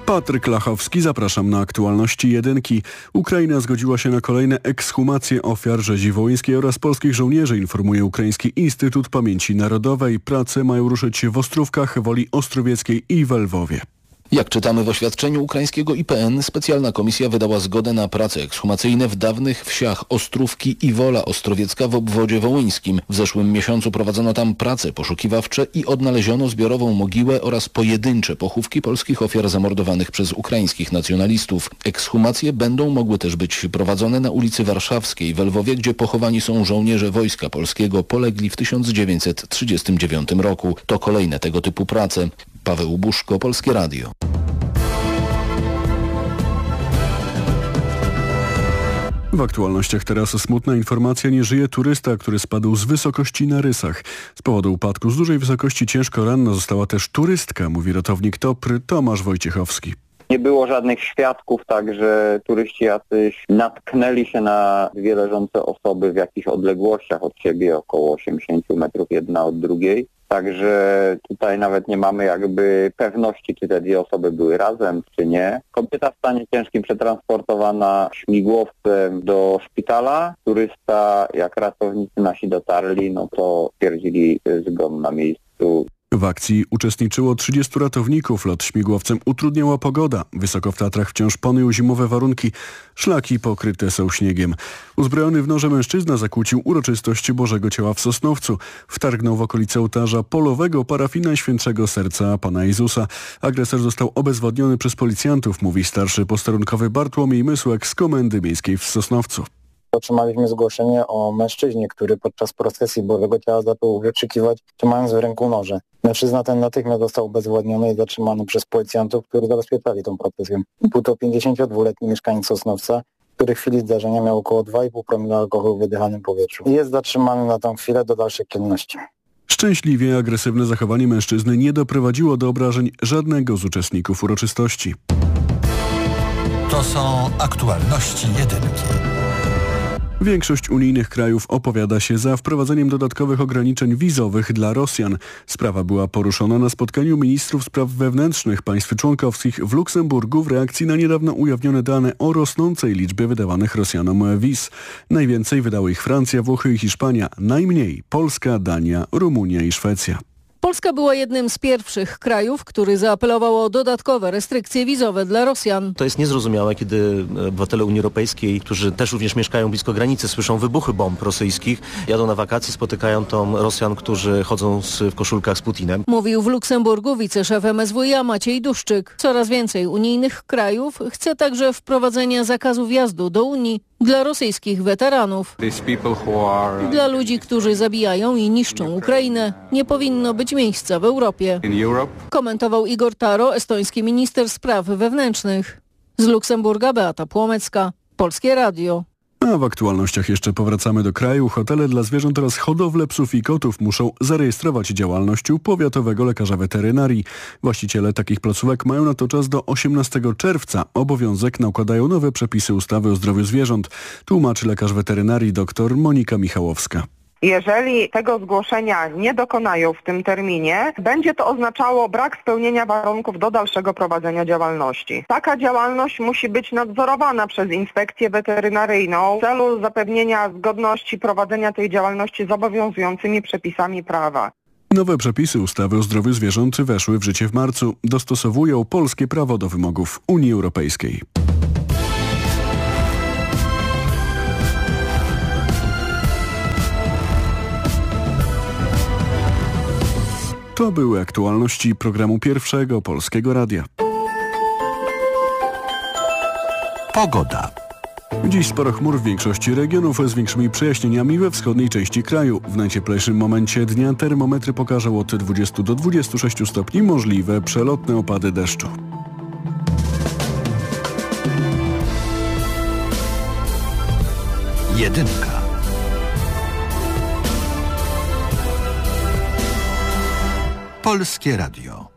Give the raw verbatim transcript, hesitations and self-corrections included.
Patryk Lachowski, zapraszam na aktualności jedynki. Ukraina zgodziła się na kolejne ekshumacje ofiar rzezi wołyńskiej oraz polskich żołnierzy, informuje Ukraiński Instytut Pamięci Narodowej. Prace mają ruszyć w Ostrówkach, Woli Ostrowieckiej i we Lwowie. Jak czytamy w oświadczeniu ukraińskiego I P N, specjalna komisja wydała zgodę na prace ekshumacyjne w dawnych wsiach Ostrówki i Wola Ostrowiecka w obwodzie wołyńskim. W zeszłym miesiącu prowadzono tam prace poszukiwawcze i odnaleziono zbiorową mogiłę oraz pojedyncze pochówki polskich ofiar zamordowanych przez ukraińskich nacjonalistów. Ekshumacje będą mogły też być prowadzone na ulicy Warszawskiej w Lwowie, gdzie pochowani są żołnierze Wojska Polskiego polegli w tysiąc dziewięćset trzydziestym dziewiątym roku. To kolejne tego typu prace. Paweł Buszko, Polskie Radio. W aktualnościach teraz smutna informacja. Nie żyje turysta, który spadł z wysokości na Rysach. Z powodu upadku z dużej wysokości ciężko ranna została też turystka, mówi ratownik Topry Tomasz Wojciechowski. Nie było żadnych świadków, także turyści jacyś natknęli się na dwie leżące osoby w jakichś odległościach od siebie, około osiemdziesiąt metrów jedna od drugiej. Także tutaj nawet nie mamy jakby pewności, czy te dwie osoby były razem, czy nie. Kobieta w stanie ciężkim przetransportowana śmigłowcem do szpitala. Turysta, jak ratownicy nasi dotarli, no to stwierdzili zgon na miejscu. W akcji uczestniczyło trzydziestu ratowników. Lot śmigłowcem utrudniała pogoda. Wysoko w Tatrach wciąż panują zimowe warunki. Szlaki pokryte są śniegiem. Uzbrojony w noże mężczyzna zakłócił uroczystość Bożego Ciała w Sosnowcu. Wtargnął w okolice ołtarza polowego parafina Świętego Serca Pana Jezusa. Agresor został obezwładniony przez policjantów, mówi starszy posterunkowy Bartłomiej Mysłek z Komendy Miejskiej w Sosnowcu. Otrzymaliśmy zgłoszenie o mężczyźnie, który podczas procesji Bożego Ciała zaczął wykrzykiwać, trzymając w ręku noże. Mężczyzna ten natychmiast został obezwładniony i zatrzymany przez policjantów, którzy zabezpieczali tą procesję. Był to pięćdziesięciodwuletni mieszkaniec Sosnowca, który w chwili zdarzenia miał około dwa i pół promila alkoholu w wydychanym powietrzu. Jest zatrzymany na tę chwilę do dalszej czynności. Szczęśliwie agresywne zachowanie mężczyzny nie doprowadziło do obrażeń żadnego z uczestników uroczystości. To są aktualności jedynki. Większość unijnych krajów opowiada się za wprowadzeniem dodatkowych ograniczeń wizowych dla Rosjan. Sprawa była poruszona na spotkaniu ministrów spraw wewnętrznych państw członkowskich w Luksemburgu w reakcji na niedawno ujawnione dane o rosnącej liczbie wydawanych Rosjanom wiz. Najwięcej wydały ich Francja, Włochy i Hiszpania, najmniej Polska, Dania, Rumunia i Szwecja. Polska była jednym z pierwszych krajów, który zaapelował o dodatkowe restrykcje wizowe dla Rosjan. To jest niezrozumiałe, kiedy obywatele Unii Europejskiej, którzy też również mieszkają blisko granicy, słyszą wybuchy bomb rosyjskich, jadą na wakacje, spotykają tam Rosjan, którzy chodzą z, w koszulkach z Putinem. Mówił w Luksemburgu wiceszef M S W iA Maciej Duszczyk. Coraz więcej unijnych krajów chce także wprowadzenia zakazu wjazdu do Unii dla rosyjskich weteranów. Dla ludzi, którzy zabijają i niszczą Ukrainę, nie powinno być miejsca w Europie. Komentował Igor Taro, estoński minister spraw wewnętrznych. Z Luksemburga Beata Płomecka, Polskie Radio. A w aktualnościach jeszcze powracamy do kraju. Hotele dla zwierząt oraz hodowle psów i kotów muszą zarejestrować działalność u powiatowego lekarza weterynarii. Właściciele takich placówek mają na to czas do osiemnastego czerwca. Obowiązek nakładają nowe przepisy ustawy o zdrowiu zwierząt. Tłumaczy lekarz weterynarii dr Monika Michałowska. Jeżeli tego zgłoszenia nie dokonają w tym terminie, będzie to oznaczało brak spełnienia warunków do dalszego prowadzenia działalności. Taka działalność musi być nadzorowana przez inspekcję weterynaryjną w celu zapewnienia zgodności prowadzenia tej działalności z obowiązującymi przepisami prawa. Nowe przepisy ustawy o zdrowiu zwierząt weszły w życie w marcu. Dostosowują polskie prawo do wymogów Unii Europejskiej. To były aktualności programu Pierwszego Polskiego Radia. Pogoda. Dziś sporo chmur w większości regionów z większymi przejaśnieniami we wschodniej części kraju. W najcieplejszym momencie dnia termometry pokażą od dwudziestu do dwudziestu sześciu stopni, możliwe przelotne opady deszczu. Jedynka. Polskie Radio.